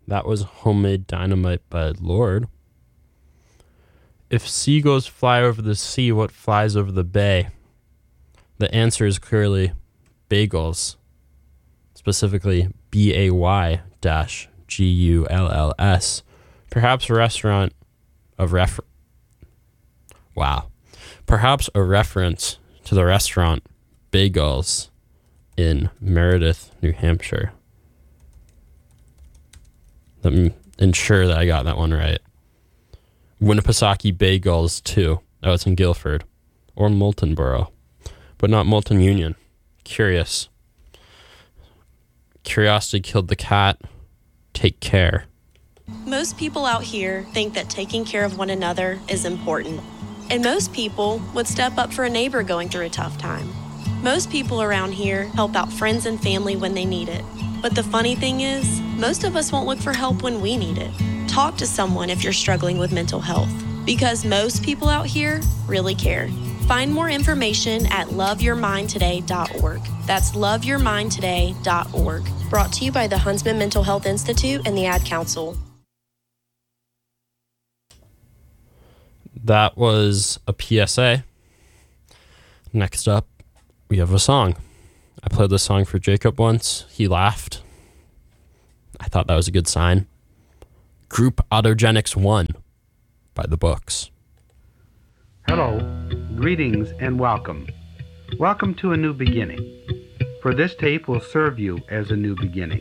That was Homemade Dynamite by Lord. If seagulls fly over the sea, what flies over the bay? The answer is clearly bagels, specifically BAY-GULLS. Perhaps a restaurant of Perhaps a reference to the restaurant Bagels in Meredith, New Hampshire. Let me ensure that I got that one right. Winnipesaukee Bagels, too. Oh, it's in Guilford. Or Moultonborough. But not Moulton Union. Curious. Curiosity killed the cat. Take care. Most people out here think that taking care of one another is important. And most people would step up for a neighbor going through a tough time. Most people around here help out friends and family when they need it. But the funny thing is, most of us won't look for help when we need it. Talk to someone if you're struggling with mental health, because most people out here really care. Find more information at loveyourmindtoday.org. That's loveyourmindtoday.org. Brought to you by the Huntsman Mental Health Institute and the Ad Council. That was a PSA. Next up, we have a song. I played this song for Jacob once. He laughed. I thought that was a good sign. Group Autogenics 1 by The Books. Hello, greetings and welcome. Welcome to a new beginning. For this tape will serve you as a new beginning.